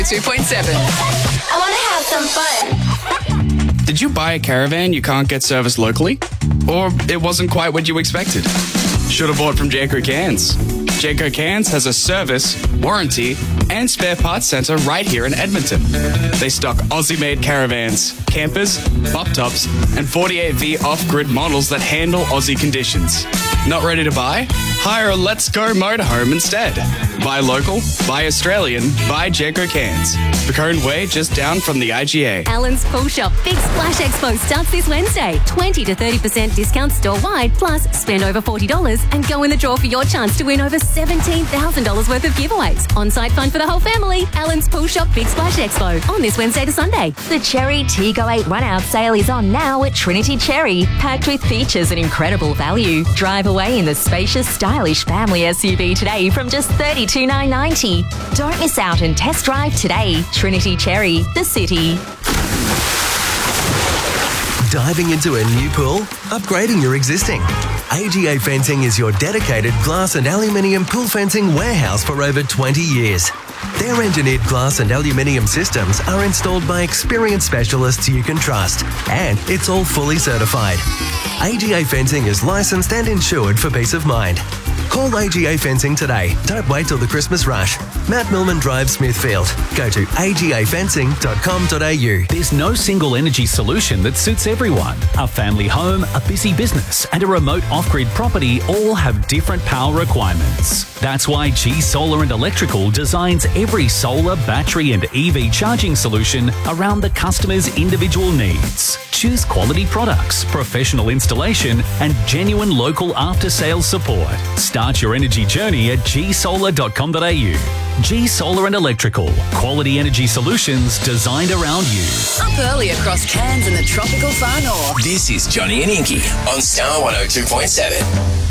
2.7. I want to have some fun. Did you buy a caravan you can't get serviced locally? Or it wasn't quite what you expected? Should have bought from Jayco Cairns. Jayco Cairns has a service, warranty, and spare parts centre right here in Edmonton. They stock Aussie-made caravans, campers, bop tops, and 48V off-grid models that handle Aussie conditions. Not ready to buy? Hire a Let's Go motorhome instead. Buy local, buy Australian, buy Jayco Cairns. Bacone Way, just down from the IGA. Allen's Pool Shop Big Splash Expo starts this Wednesday. 20 to 30% discount store-wide, plus spend over $40 and go in the draw for your chance to win over $17,000 worth of giveaways. On-site fun for the whole family. Allen's Pool Shop Big Splash Expo on this Wednesday to Sunday. The Cherry Tiggo 8 run-out sale is on now at Trinity Cherry, packed with features and incredible value. Drive away in the spacious, stylish family SUV today from just $32,990. Don't miss out and test drive today. Trinity Cherry, the city. Diving into a new pool? Upgrading your existing? AGA Fencing is your dedicated glass and aluminium pool fencing warehouse for over 20 years. Their engineered glass and aluminium systems are installed by experienced specialists you can trust, and it's all fully certified. AGA Fencing is licensed and insured for peace of mind. Call AGA Fencing today. Don't wait till the Christmas rush. Matt Millman Drive, Smithfield. Go to agafencing.com.au. There's no single energy solution that suits everyone. A family home, a busy business, and a remote off-grid property all have different power requirements. That's why G Solar and Electrical designs every solar, battery, and EV charging solution around the customer's individual needs. Choose quality products, professional installation, and genuine local after-sales support. Start your energy journey at gsolar.com.au. G Solar and Electrical. Quality energy solutions designed around you. Up early across Cairns and the tropical far north. This is Johnny and Inky on Star 102.7.